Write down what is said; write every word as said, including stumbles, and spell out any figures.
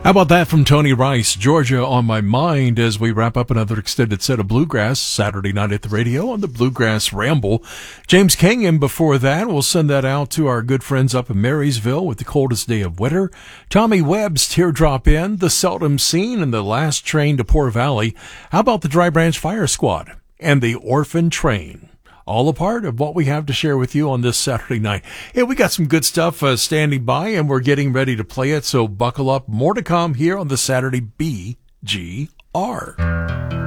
How about that from Tony Rice, Georgia on My Mind, as we wrap up another extended set of Bluegrass Saturday night at the radio on the Bluegrass Ramble. James King, and before that, we'll send that out to our good friends up in Marysville with the coldest day of winter. Tommy Webb's Teardrop Inn, The Seldom Seen, and The Last Train to Poor Valley. How about the Dry Branch Fire Squad and the Orphan Train? All a part of what we have to share with you on this Saturday night. Hey, we got some good stuff uh, standing by, and we're getting ready to play it, so buckle up. More to come here on the Saturday B G R.